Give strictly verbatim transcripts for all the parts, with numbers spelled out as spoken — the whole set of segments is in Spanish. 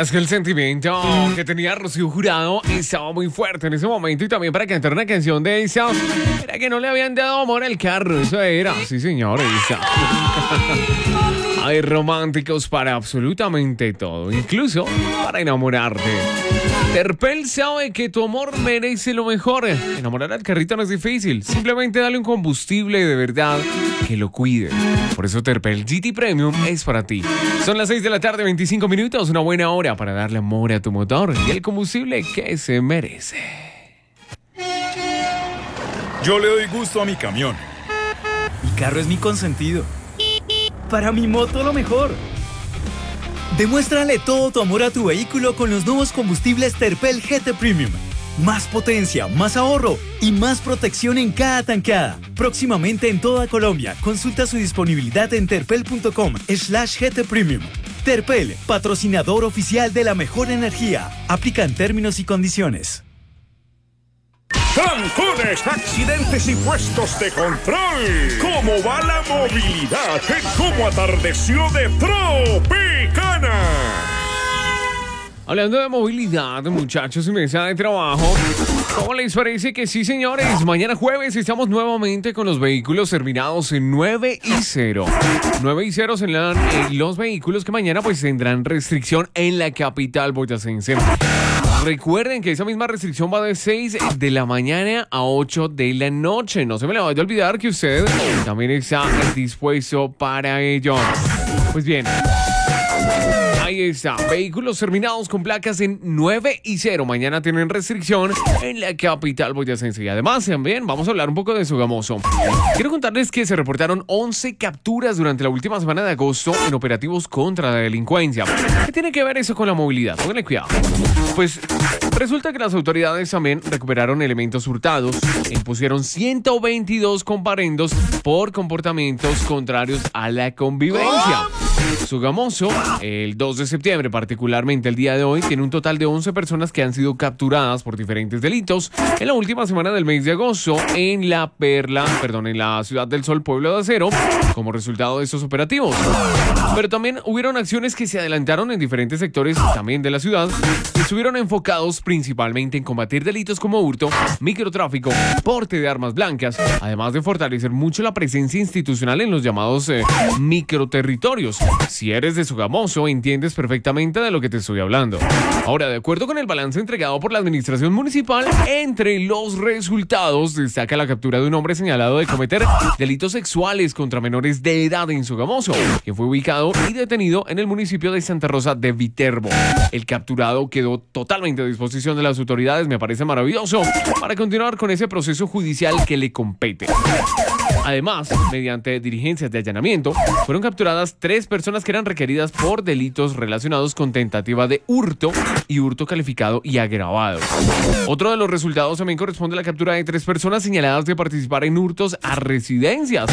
es que el sentimiento que tenía Rocío Jurado estaba muy fuerte en ese momento, y también para cantar una canción de esa era que no le habían dado amor al carro. Eso era, sí señor, esa. Hay románticos para absolutamente todo, incluso para enamorarte. Terpel sabe que tu amor merece lo mejor. Enamorar al carrito no es difícil, simplemente dale un combustible de verdad que lo cuide. Por eso Terpel G T Premium es para ti. Son las seis de la tarde, veinticinco minutos, una buena hora para darle amor a tu motor y el combustible que se merece. Yo le doy gusto a mi camión. Mi carro es mi consentido. Para mi moto lo mejor. Demuéstrale todo tu amor a tu vehículo con los nuevos combustibles Terpel G T Premium. Más potencia, más ahorro y más protección en cada tankada. Próximamente en toda Colombia. Consulta su disponibilidad en terpel.com slash GT Premium. Terpel, patrocinador oficial de la mejor energía. Aplican términos y condiciones. Trancones, accidentes y puestos de control. ¿Cómo va la movilidad en cómo atardeció de Tropicana? Hablando de movilidad, muchachos, y mesa de trabajo, ¿cómo les parece que sí, señores? Mañana jueves estamos nuevamente con los vehículos terminados en nueve y cero. nueve y cero serán eh, los vehículos que mañana pues tendrán restricción en la capital boyacense. Recuerden que esa misma restricción va de seis de la mañana a ocho de la noche. No se me le vaya a olvidar que usted también está dispuesto para ello. Pues bien, ahí está. Vehículos terminados con placas en nueve y cero. Mañana tienen restricción en la capital boyacense. Y además también vamos a hablar un poco de Sogamoso. Quiero contarles que se reportaron once capturas durante la última semana de agosto en operativos contra la delincuencia. ¿Qué tiene que ver eso con la movilidad? Pónganle cuidado. Pues resulta que las autoridades también recuperaron elementos hurtados e impusieron ciento veintidós comparendos por comportamientos contrarios a la convivencia. Sogamoso, el dos de septiembre, particularmente el día de hoy, tiene un total de once personas que han sido capturadas por diferentes delitos en la última semana del mes de agosto en la Perla, perdón, en la Ciudad del Sol, Pueblo de Acero, como resultado de estos operativos. Pero también hubieron acciones que se adelantaron en diferentes sectores también de la ciudad y estuvieron enfocados principalmente en combatir delitos como hurto, microtráfico, porte de armas blancas, además de fortalecer mucho la presencia institucional en los llamados eh, microterritorios. Si eres de Sogamoso, entiendes perfectamente de lo que te estoy hablando. Ahora, de acuerdo con el balance entregado por la administración municipal, entre los resultados destaca la captura de un hombre señalado de cometer delitos sexuales contra menores de edad en Sogamoso, que fue ubicado y detenido en el municipio de Santa Rosa de Viterbo. El capturado quedó totalmente a disposición de las autoridades, me parece maravilloso, para continuar con ese proceso judicial que le compete. Además, mediante diligencias de allanamiento, fueron capturadas tres personas que eran requeridas por delitos relacionados con tentativa de hurto y hurto calificado y agravado. Otro de los resultados también corresponde a la captura de tres personas señaladas de participar en hurtos a residencias.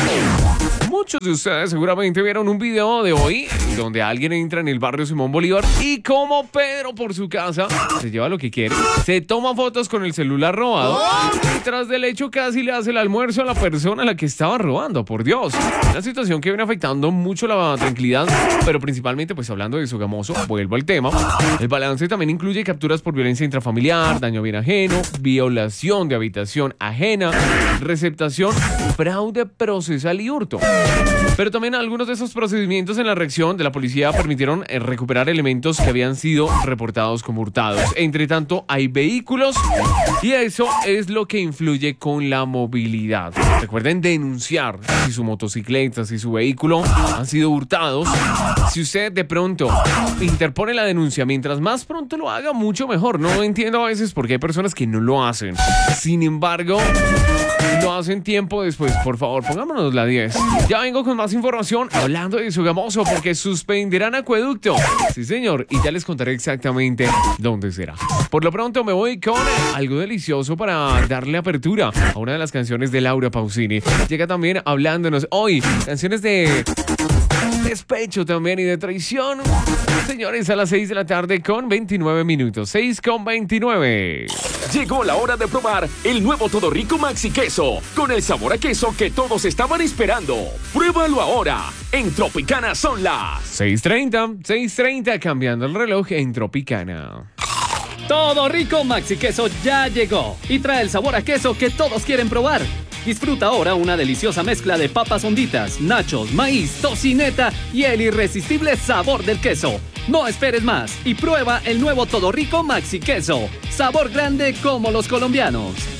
Muchos de ustedes seguramente vieron un video de hoy donde alguien entra en el barrio Simón Bolívar y como Pedro por su casa se lleva lo que quiere, se toma fotos con el celular robado y tras del hecho casi le hace el almuerzo a la persona a la que estaba robando, por Dios. Una situación que viene afectando mucho la tranquilidad, pero principalmente pues hablando de Sogamoso, vuelvo al tema. El balance también incluye capturas por violencia intrafamiliar, daño a bien ajeno, violación de habitación ajena, receptación, fraude procesal y hurto. Pero también algunos de esos procedimientos en la reacción de la policía permitieron eh, recuperar elementos que habían sido reportados como hurtados. Entre tanto, hay vehículos y eso es lo que influye con la movilidad. Recuerden denunciar si su motocicleta, si su vehículo han sido hurtados. Si usted de pronto interpone la denuncia, mientras más pronto lo haga, mucho mejor. No entiendo a veces por qué hay personas que no lo hacen. Sin embargo, lo hacen tiempo después. Por favor, pongámonos la diez. Ya vengo con más información hablando de Sogamoso porque suspenderán acueducto. Sí, señor, y ya les contaré exactamente dónde será. Por lo pronto me voy con algo delicioso para darle apertura a una de las canciones de Laura Pausini. Llega también hablándonos hoy canciones de despecho también y de traición. Señores, a las seis de la tarde con veintinueve minutos. seis con veintinueve. Llegó la hora de probar el nuevo Todo Rico Maxi Queso, con el sabor a queso que todos estaban esperando. Pruébalo ahora. En Tropicana son las seis treinta, seis treinta, cambiando el reloj en Tropicana. Todo Rico Maxi Queso ya llegó y trae el sabor a queso que todos quieren probar. Disfruta ahora una deliciosa mezcla de papas honditas, nachos, maíz, tocineta y el irresistible sabor del queso. No esperes más y prueba el nuevo Todo Rico Maxi Queso. Sabor grande como los colombianos.